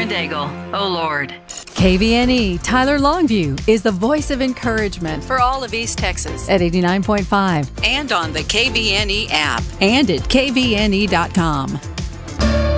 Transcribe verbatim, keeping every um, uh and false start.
and Daigle. Oh, Lord. K V N E Tyler Longview is the voice of encouragement for all of East Texas at eighty-nine point five and on the K V N E app and at K V N E dot com.